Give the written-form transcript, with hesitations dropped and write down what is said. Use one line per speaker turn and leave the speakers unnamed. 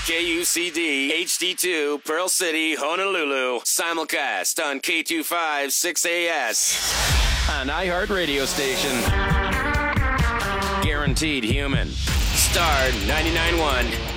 KUCD HD2 Pearl City, Honolulu. Simulcast on K25 6AS. An iHeart radio station. Guaranteed human. Star 99.1.